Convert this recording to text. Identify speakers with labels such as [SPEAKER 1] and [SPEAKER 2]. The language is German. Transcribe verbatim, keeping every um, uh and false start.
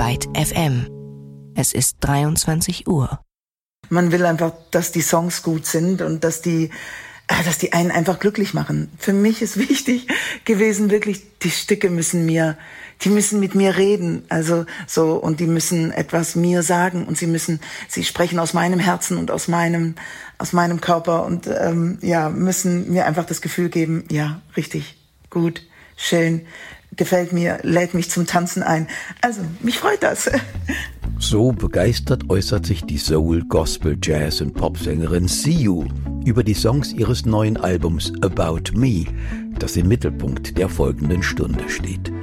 [SPEAKER 1] Byte F M. Es ist dreiundzwanzig Uhr.
[SPEAKER 2] Man will einfach, dass die Songs gut sind und dass die, dass die einen einfach glücklich machen. Für mich ist wichtig gewesen, wirklich, die Stücke müssen mir, die müssen mit mir reden, also so, und die müssen etwas mir sagen und sie müssen, sie sprechen aus meinem Herzen und aus meinem, aus meinem Körper und ähm, ja, müssen mir einfach das Gefühl geben, ja, richtig, gut, schön, gefällt mir, lädt mich zum Tanzen ein. Also, mich freut das.
[SPEAKER 3] So begeistert äußert sich die Soul-, Gospel-, Jazz- und Popsängerin Siu über die Songs ihres neuen Albums About Me, das im Mittelpunkt der folgenden Stunde steht.